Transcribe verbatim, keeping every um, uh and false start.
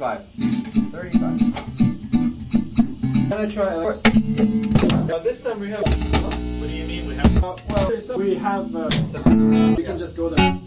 thirty-five. thirty-five. Can I try? Of course. Uh, this time we have. What do you mean we have? Uh, well, so we have. Uh, So, we yeah. can just go there.